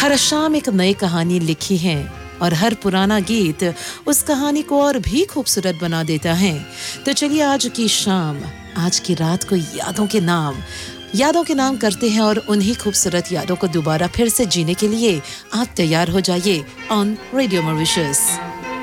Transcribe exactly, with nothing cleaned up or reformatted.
हर शाम एक नई कहानी लिखी है और हर पुराना गीत उस कहानी को और भी खूबसूरत बना देता है। तो चलिए आज की शाम, आज की रात को यादों के नाम यादों के नाम करते हैं और उन्हीं खूबसूरत यादों को दोबारा फिर से जीने के लिए आप तैयार हो जाइए ऑन रेडियो मॉरिशस।